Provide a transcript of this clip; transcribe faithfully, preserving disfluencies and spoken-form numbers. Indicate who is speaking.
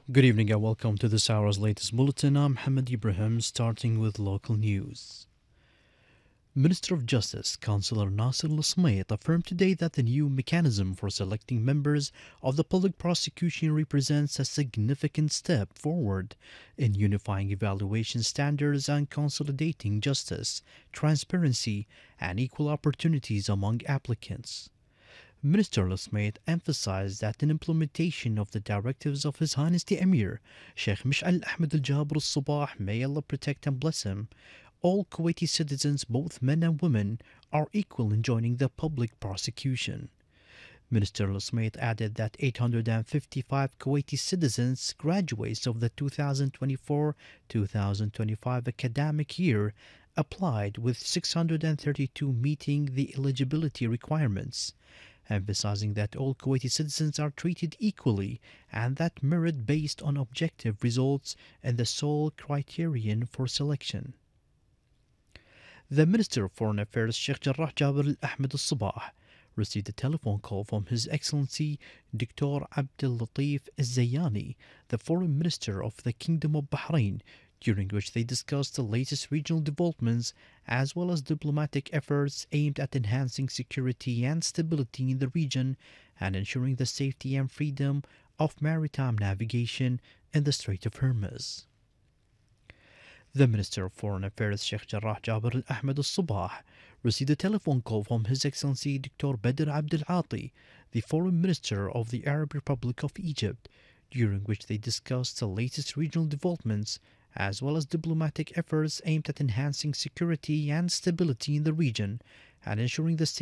Speaker 1: Good evening and welcome to this hour's latest bulletin. I'm Mohammed Ibrahim, starting with local news. Minister of Justice, Councillor Nasser Al-Smayt, affirmed today that the new mechanism for selecting members of the public prosecution represents a significant step forward in unifying evaluation standards and consolidating justice, transparency, and equal opportunities among applicants. Minister Al-Smayt emphasized that in implementation of the directives of His Highness the Emir, Sheikh Mish'al Ahmed Al-Jabr Al-Sabah, may Allah protect and bless him, all Kuwaiti citizens, both men and women, are equal in joining the public prosecution. Minister Al-Smayt added that eight hundred fifty-five Kuwaiti citizens, graduates of the two thousand twenty-four two thousand twenty-five academic year, applied with six hundred thirty-two meeting the eligibility requirements, emphasizing that all Kuwaiti citizens are treated equally and that merit based on objective results is the sole criterion for selection. The Minister of Foreign Affairs, Sheikh Jarrah Jabir Ahmed Al-Sabah, received a telephone call from His Excellency Doctor Abdel Latif Al-Zayani, the Foreign Minister of the Kingdom of Bahrain, during which they discussed the latest regional developments as well as diplomatic efforts aimed at enhancing security and stability in the region and ensuring the safety and freedom of maritime navigation in the Strait of Hormuz. The Minister of Foreign Affairs, Sheikh Jarrah Jabir Ahmed Al-Sabah, received a telephone call from His Excellency Doctor Badr Abdel Ati, the Foreign Minister of the Arab Republic of Egypt, during which they discussed the latest regional developments as well as diplomatic efforts aimed at enhancing security and stability in the region and ensuring the